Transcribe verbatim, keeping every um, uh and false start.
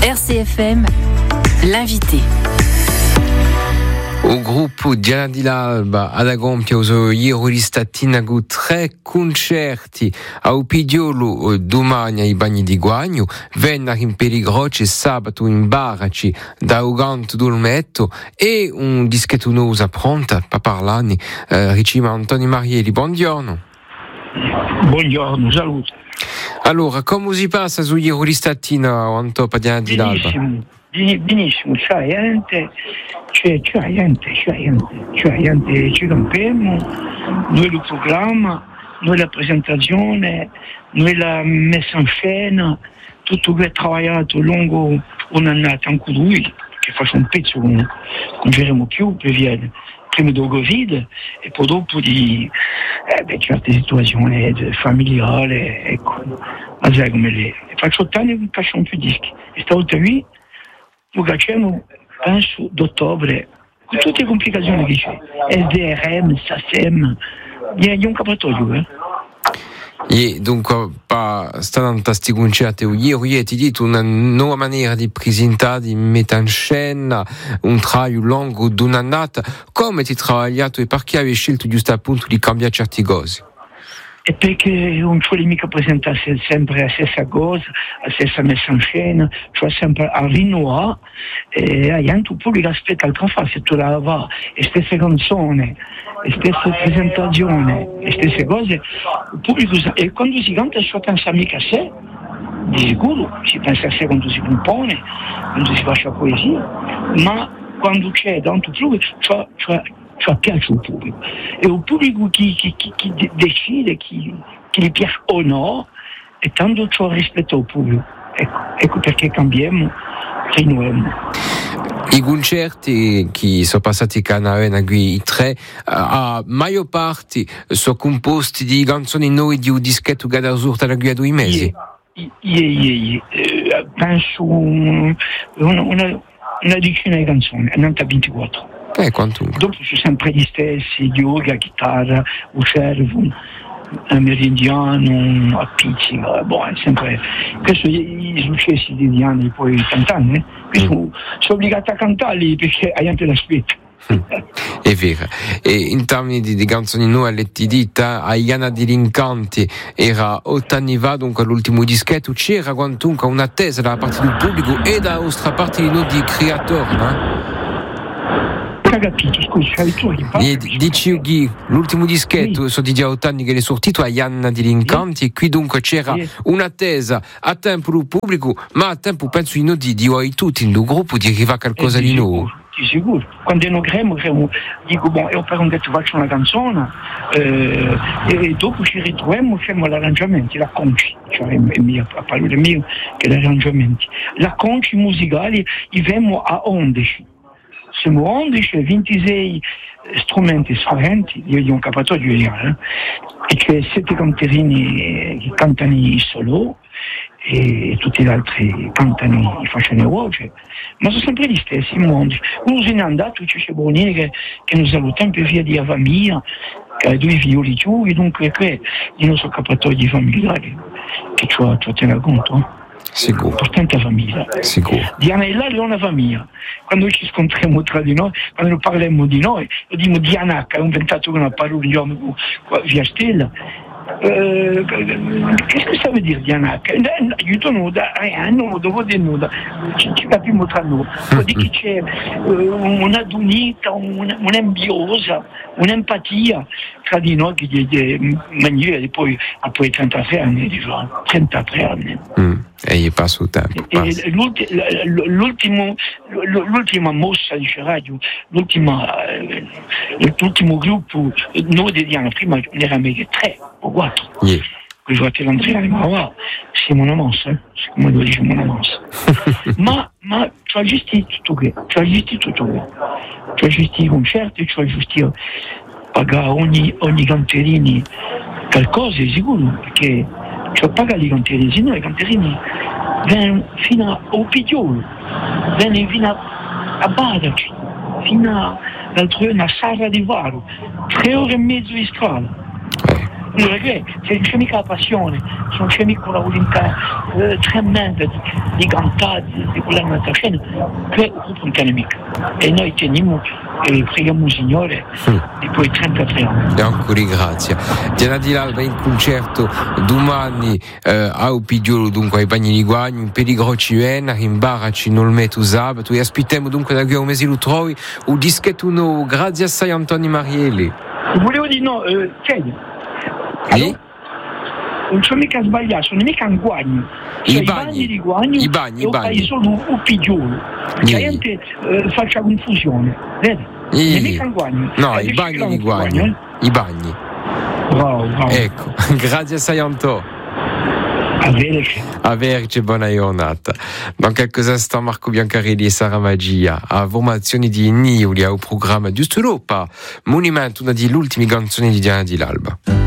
R C F M, l'invité. O gruppo Diana di l'Alba ad Agompia uso ieri statina gu tre concerti a Upidiolo domani ai Bagni di Guagno, Venere in Peligroce sabato in Baraci da Uganto Dolmetto e un dischetto nuovo pronta per parlare eh, Ricima Antonio Marielli. Buongiorno. Buongiorno, salute. Allora, come si passa su ieri statina o Antopa Diana di l'Alba? Benissimo, c'è gente, c'è, c'è gente, c'è gente, c'è gente, ci campiamo, noi il programma, noi la presentazione, noi la messa in scena, tutto che è lavorato lungo un'annata anche lui, che faccio un pezzo che non giriamo più per via prima del Covid e poi dopo di eh, beh, certe situazioni familiari, ecco, ma sai come le faccio otto anni che non faccio più dischi, e stavolta qui lo facciamo, penso, d'ottobre, con tutte le complicazioni che c'è, S D R M, S A S E M, è un capatoio, eh? E dunque, stanno questi concerti, ieri ti dico una nuova maniera di presentare, di mettere in scena, un lavoro lungo di un'annata. Come ti hai lavorato e perché avevi scelto giusto appunto di cambiare certe cose? E perché non vuole mica presentare sempre la stessa cosa, la stessa messa in scena, cioè sempre a rinnovare, e anche il pubblico aspetta che fa, se tu la va, le stesse canzoni, le stesse presentazioni, le stesse cose, il pubblico sa, e quando si canta si pensa mica a sé, di sicuro, si pensa a sé quando si compone, quando si fa poesia, ma quando c'è tanto pubblico, cioè, cioè cioè piace al pubblico, e il pubblico chi, chi, chi, chi decide chi, chi gli piace o no, e tanto ciò rispetto al pubblico, ecco, ecco perché cambiamo, rinnoviamo. I concerti che sono passati in arena qui, i tre, a maggior parte sono composti di canzoni nuove di un dischetto che da surta da qui a due mesi. Io, io, io, penso una, una, una decina di canzoni, non ventiquattro. Eh, quanto? Dopo sono sempre gli stessi, yoga, chitarra, un cervo, un meridiano, a pizzica, boh, è sempre. Questo i successi di Diana poi cantare, eh? Questo mm. sono obbligato a cantarli perché la gente l'aspetta. È vero. E in termini di, di canzoni nuove, L T D, a Iana di Lincanti era otto anni fa, dunque l'ultimo dischetto, c'era quantunque un'attesa da parte del pubblico e da nostra parte di noi di creatori, no? Capito, scusi, dici Ghi, l'ultimo dischetto, sì. Sono di già otto anni che è sortito a Ianna di Lincanti, sì. E qui dunque c'era sì. Un'attesa a tempo del pubblico, ma a tempo penso di noi di, di noi tutti in un gruppo di arrivare a qualcosa di, di nuovo. Di sicuro, quando noi cremo, cremo, dico, bon, io per un detto faccio una canzone eh, e dopo ci ritroviamo, facciamo l'arrangiamento, la conci, cioè è mia, a parole mie che l'arrangiamento. La conci musicali, viviamo a undici. Siamo undici, ventisei strumenti differenti, io di un capatoio eh? E c'è sette canterini che cantano solo e tutti gli altri cantano e facciano voce, ma sono sempre gli stessi mondi. Uno se n'è andato, c'è Bonini che, che noi salutiamo per via di Avamia, che ha due figlioli giù, e dunque che il nostro capatoio familiare che ci ha tenuto conto. Sicuro. Importante famiglia. Sicuro. Diana e là è una famiglia. Quando ci scontriamo tra di noi, quando parliamo di noi, lo diciamo Diana, che ha inventato una parola via Stella. Euh, qu'est-ce que ça veut dire Diana? Aiuto nuda, non devo dire nuda, ci, ci capiamo tra noi. Vuol dire che c'è uh, una dunita, una, un'embiosa, un'empatia tra di noi che è maniera di poi a poi trentatré anni, diciamo, trentatré anni. Mm, e gli passa il tempo. E l'ulti, l'ultimo, l'ultima mossa di radio, l'ultima, l'ultimo gruppo, noi di Diana, prima ne eravamo tre o quattro. Yeah. Qui fate l'entrare, ma va, siamo una mossa, eh? Come lo diciamo una mossa. ma, ma ci ha gestito tutto che, ci ha gestito tutto che. Ci ha gestito i concerti, ci ha gestito pagare ogni, ogni canterini qualcosa, è sicuro, perché ci ha pagato i canterini, se no i canterini vengono fino a Opidiolo, vengono fino a, a Badaci, fino a, l'altro giorno a Sarra di Varo, tre ore e mezzo di strada. il regret, se non c'è mica la passione, se non c'è mica la volontà eh, tremenda di, di cantare, di, di volare nella scena, che il gruppo non tiene mica. E noi teniamo e preghiamo il Signore mm. di poi trentatré anni. E ancora grazie. Diana Di L'Alba in concerto domani eh, a Upidiolo, dunque ai Bagni di Guagno, in Peligroci Uena, in Baraci non metto sabato, e aspettiamo dunque da un mese lo trovi, un dischetto nuovo, grazie assai Antonio Marielli. Volevo dire no, eh, Fede. Sì? Non sono mica sbagliato, sono mica in Guagno. Cioè, I, i bagni, bagni di Guagno i bagni, i bagni. e solo un Pigiolo. La gente eh, faccia confusione, vedi? I... Non è mica in Guagno. No, eh, i bagni di Guagno. Guagno eh? I bagni. Bravo, bravo. Ecco, grazie assai Antonio. Averci. Averci, buona giornata. Dans quelques instants, Marco Biancarelli e Sara Magia a formazione di Niuli al programma giusto dopo Monumento, una delle ultime canzoni di Diana Di L'Alba.